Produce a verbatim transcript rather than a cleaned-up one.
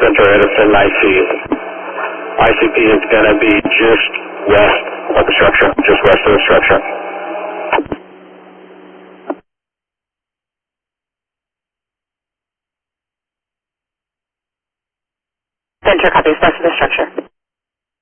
Center Edison I C. I C P is going to be just west of the structure, just west of the structure. Center copies west of the structure.